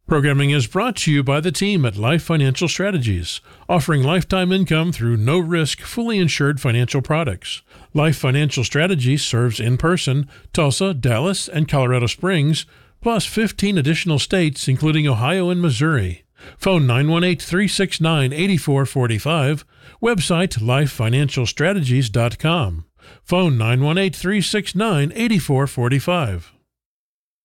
Programming is brought to you by the team at Life Financial Strategies, offering lifetime income through no-risk, fully insured financial products. Life Financial Strategies serves in person Tulsa, Dallas, and Colorado Springs, plus 15 additional states, including Ohio and Missouri. Phone 918-369-8445. Website lifefinancialstrategies.com. Phone 918-369-8445.